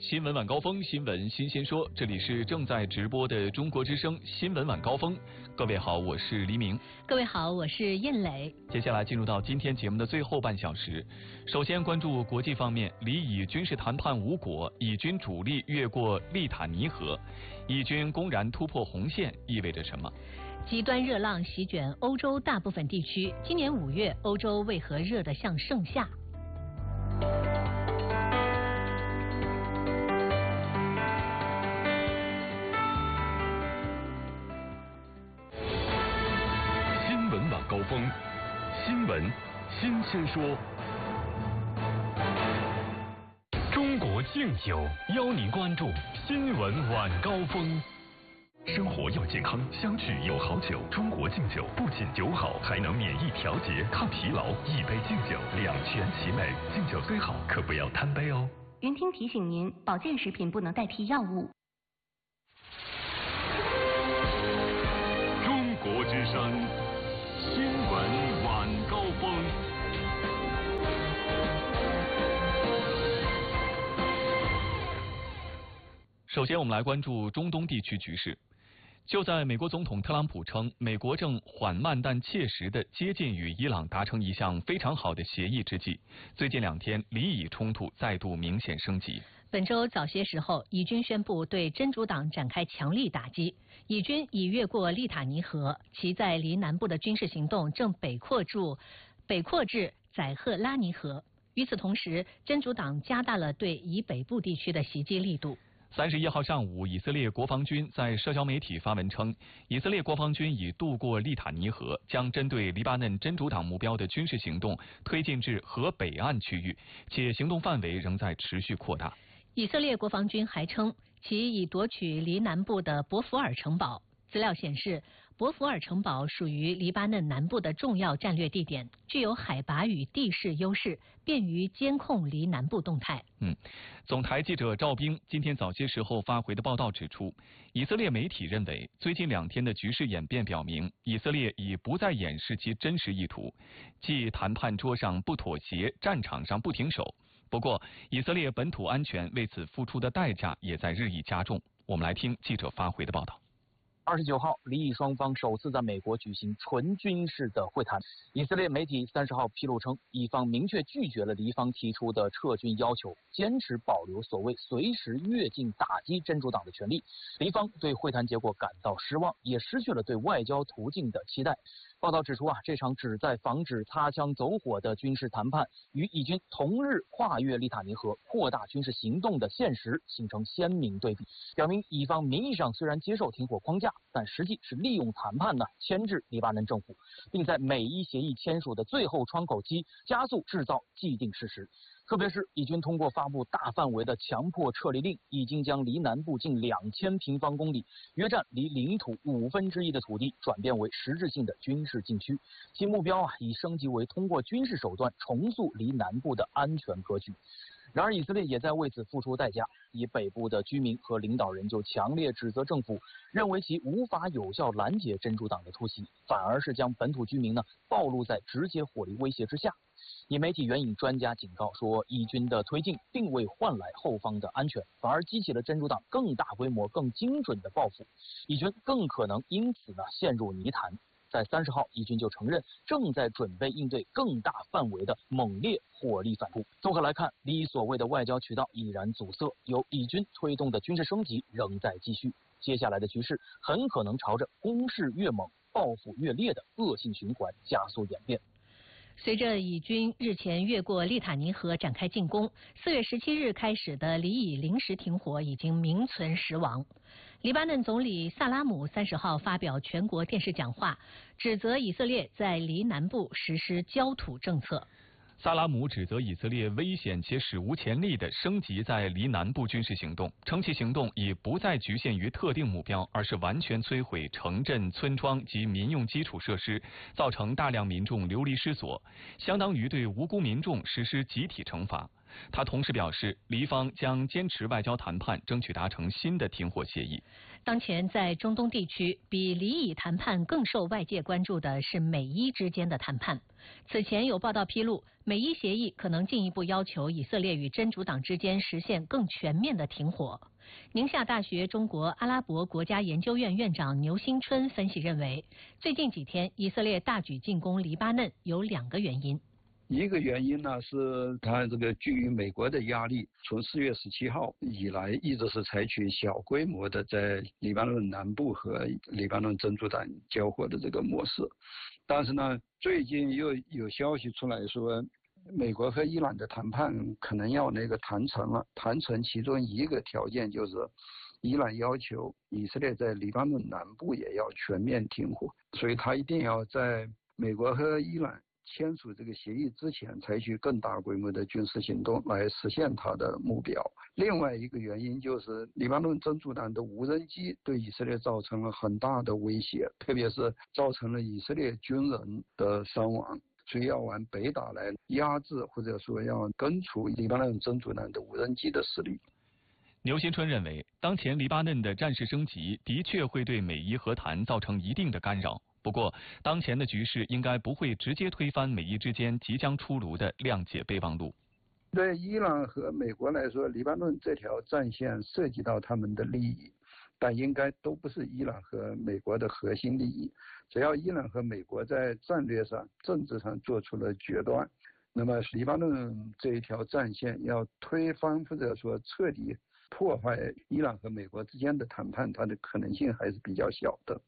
新闻晚高峰，新闻新鲜说，这里是正在直播的中国之声新闻晚高峰。各位好，我是黎明。 各位好，我是燕磊。 接下来进入到今天节目的最后半小时，首先关注国际方面，离以军事谈判无果，以军主力越过利塔尼河，以军公然突破红线意味着什么？ 极端热浪席卷欧洲大部分地区，今年5月，欧洲为何热得像盛夏？ 新闻晚高峰，新闻新鲜说。中国敬酒邀您关注新闻晚高峰。生活要健康，相聚有好酒。中国敬酒不仅酒好，还能免疫调节、抗疲劳。一杯敬酒，两全其美。敬酒虽好，可不要贪杯哦。 云听提醒您，保健食品不能代替药物。 中国之声，新闻晚高峰。 首先，我们来关注中东地区局势。就在美国总统特朗普称美国正缓慢但切实地接近与伊朗达成一项非常好的协议之际，最近2天黎以冲突再度明显升级。 本周早些时候，以军宣布对真主党展开强力打击，以军已越过利塔尼河，其在离南部的军事行动正北扩至载赫拉尼河。与此同时，真主党加大了对以北部地区的袭击力度。 31号上午，以色列国防军在社交媒体发文称，以色列国防军已渡过利塔尼河，将针对黎巴嫩真主党目标的军事行动推进至河北岸区域，且行动范围仍在持续扩大。 以色列国防军还称，其已夺取离南部的博福尔城堡。资料显示，博福尔城堡属于黎巴嫩南部的重要战略地点，具有海拔与地势优势，便于监控离南部动态。 总台记者赵兵今天早些时候发回的报道指出，以色列媒体认为，最近2天的局势演变表明，以色列已不再掩饰其真实意图，即谈判桌上不妥协，战场上不停手。不过，以色列本土安全为此付出的代价也在日益加重。我们来听记者发回的报道。 29号，黎以双方首次在美国举行纯军事的会谈。以色列媒体30号披露称，以方明确拒绝了黎方提出的撤军要求，坚持保留所谓随时越境打击真主党的权利。黎方对会谈结果感到失望，也失去了对外交途径的期待。报道指出这场旨在防止擦枪走火的军事谈判，与以军同日跨越利塔尼河、扩大军事行动的现实形成鲜明对比，表明以方名义上虽然接受停火框架，但实际是利用谈判牵制黎巴嫩政府，并在美伊协议签署的最后窗口期加速制造既定事实。特别是以军通过发布大范围的强迫撤离令，已经将离南部近2000平方公里，约占离领土1/5的土地转变为实质性的军事禁区，其目标已升级为通过军事手段重塑离南部的安全格局。然而，以色列也在为此付出代价。以北部的居民和领导人就强烈指责政府，认为其无法有效拦截真主党的突袭，反而是将本土居民暴露在直接火力威胁之下。以媒体援引专家警告说，以军的推进并未换来后方的安全，反而激起了真主党更大规模、更精准的报复，以军更可能因此陷入泥潭。在30号，以军就承认正在准备应对更大范围的猛烈火力反扑。综合来看，黎以所谓的外交渠道依然阻塞，由以军推动的军事升级仍在继续。接下来的局势很可能朝着攻势越猛、报复越烈的恶性循环加速演变。 随着以军日前越过利塔尼河展开进攻，4月17日开始的黎以临时停火已经名存实亡。黎巴嫩总理萨拉姆30号发表全国电视讲话，指责以色列在黎南部实施焦土政策。 萨拉姆指责以色列危险且史无前例地升级在黎南部军事行动，称其行动已不再局限于特定目标，而是完全摧毁城镇、村庄及民用基础设施，造成大量民众流离失所，相当于对无辜民众实施集体惩罚。 他同时表示，黎方将坚持外交谈判，争取达成新的停火协议。 当前在中东地区，比黎以谈判更受外界关注的是美伊之间的谈判。此前有报道披露，美伊协议可能进一步要求以色列与真主党之间实现更全面的停火。宁夏大学中国阿拉伯国家研究院院长牛新春分析认为，最近几天以色列大举进攻黎巴嫩有2个原因。 一个原因呢，是他这个基于美国的压力，从4月17号以来，一直是采取小规模的在黎巴嫩南部和黎巴嫩真主党交火的这个模式。但是呢，最近又有消息出来说，美国和伊朗的谈判可能要谈成了，谈成其中一个条件就是伊朗要求以色列在黎巴嫩南部也要全面停火，所以他一定要在美国和伊朗签署这个协议之前，采取更大规模的军事行动来实现他的目标。另外一个原因就是黎巴嫩真主党的无人机对以色列造成了很大的威胁，特别是造成了以色列军人的伤亡，所以要往北打来压制或者说要根除黎巴嫩真主党的无人机的实力。 牛新春认为，当前黎巴嫩的战事升级的确会对美伊和谈造成一定的干扰。不过，当前的局势应该不会直接推翻美伊之间即将出炉的谅解备忘录。 对伊朗和美国来说，黎巴嫩这条战线涉及到他们的利益，但应该都不是伊朗和美国的核心利益。只要伊朗和美国在战略上、政治上做出了决断，那么黎巴嫩这一条战线要推翻或者说彻底破坏伊朗和美国之间的谈判，它的可能性还是比较小的。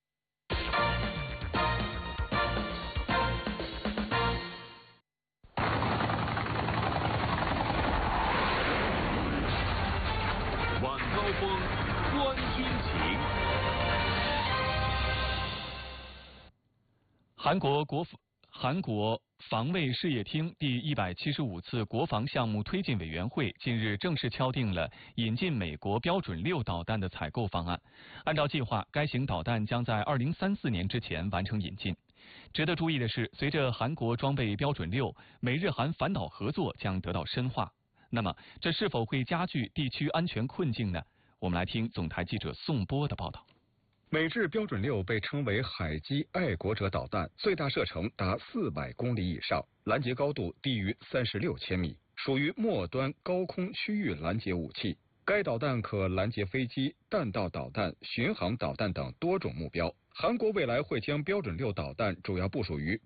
晚高峰，观军情。 韩国防卫事业厅第175次国防项目推进委员会近日正式敲定了引进美国标准6导弹的采购方案。按照计划，该型导弹将在2034年之前完成引进。值得注意的是，随着韩国装备标准6，美日韩反导合作将得到深化。那么，这是否会加剧地区安全困境呢？我们来听总台记者宋波的报道。 美制标准6被称为海基爱国者导弹，最大射程达400公里以上，拦截高度低于36千米，属于末端高空区域拦截武器。该导弹可拦截飞机、弹道导弹、巡航导弹等多种目标。韩国未来会将标准6导弹主要部署于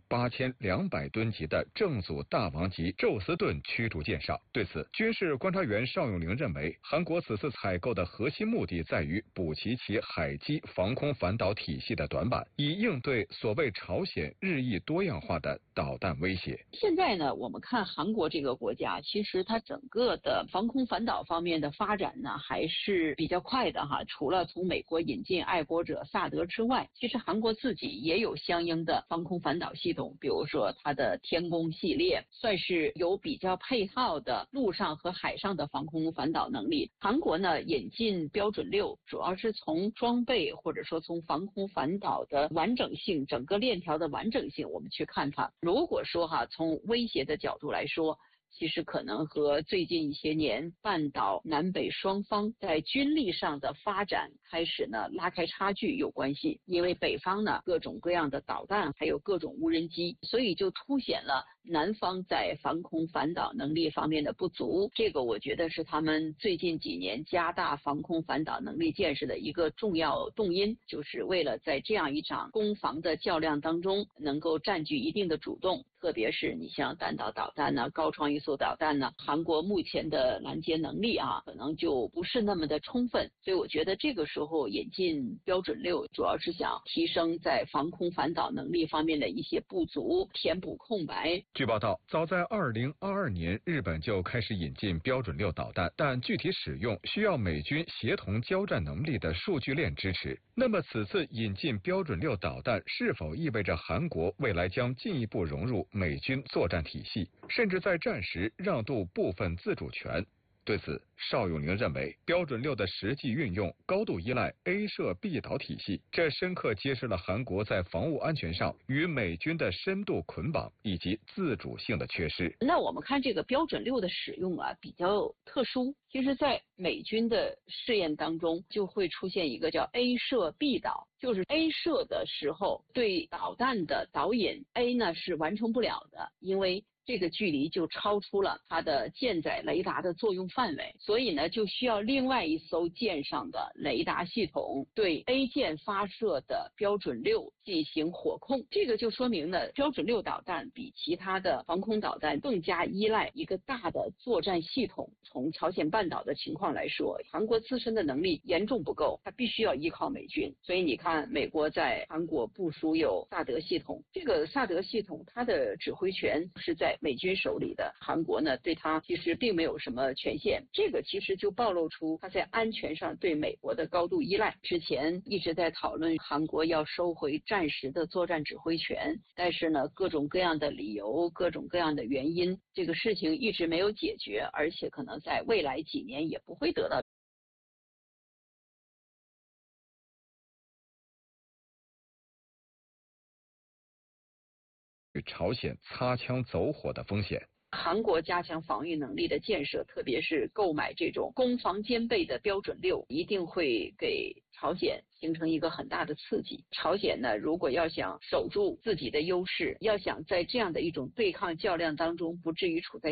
8200吨级的正组大王级宙斯盾驱逐舰上。对此，军事观察员邵永玲认为，韩国此次采购的核心目的在于补齐其海基防空反导体系的短板，以应对所谓朝鲜日益多样化的导弹威胁。 现在呢，我们看韩国这个国家，其实它整个的防空反导方面的发展呢，还是比较快的哈。除了从美国引进爱国者萨德之外，其实韩国自己也有相应的防空反导系统，比如说它的天宫系列，算是有比较配套的陆上和海上的防空反导能力。韩国呢引进标准6，主要是从装备或者说从防空反导的完整性，整个链条的完整性，我们去看它。如果说从威胁的角度来说，其实可能和最近一些年半岛南北双方在军力上的发展开始呢拉开差距有关系。因为北方呢各种各样的导弹还有各种无人机，所以就凸显了南方在防空反导能力方面的不足。这个我觉得是他们最近几年加大防空反导能力建设的一个重要动因，就是为了在这样一场攻防的较量当中能够占据一定的主动。特别是你像弹道导弹呢、高超音速导弹呢，韩国目前的拦截能力可能就不是那么的充分，所以我觉得这个时候引进标准6，主要是想提升在防空反导能力方面的一些不足，填补空白。 据报道，早在2022年，日本就开始引进标准6导弹，但具体使用需要美军协同交战能力的数据链支持。那么此次引进标准6导弹，是否意味着韩国未来将进一步融入美军作战体系，甚至在战时让渡部分自主权？ 对此，邵永宁认为，标准6的实际运用高度依赖 A 射 B 导体系，这深刻揭示了韩国在防务安全上与美军的深度捆绑以及自主性的缺失。 那我们看这个标准6的使用啊，比较特殊。其实，在美军的试验当中，就会出现一个叫 A 射 B 导，就是 A 射的时候，对导弹的导引 A 呢是完成不了的，因为这个距离就超出了它的舰载雷达的作用范围，所以呢就需要另外一艘舰上的雷达系统对 A 舰发射的标准6进行火控。这个就说明呢，标准6导弹比其他的防空导弹更加依赖一个大的作战系统。从朝鲜半岛的情况来说，韩国自身的能力严重不够，它必须要依靠美军。所以你看，美国在韩国部署有萨德系统，这个萨德系统它的指挥权是在美军手里的，韩国呢对它其实并没有什么权限，这个其实就暴露出它在安全上对美国的高度依赖。之前一直在讨论韩国要收回战时的作战指挥权，但是呢各种各样的理由、各种各样的原因，这个事情一直没有解决，而且可能在未来几年也不会得到与朝鲜擦枪走火的风险。 韩国加强防御能力的建设，特别是购买这种攻防兼备的标准6，一定会给朝鲜形成一个很大的刺激。朝鲜呢，如果要想守住自己的优势，要想在这样的一种对抗较量当中不至于处在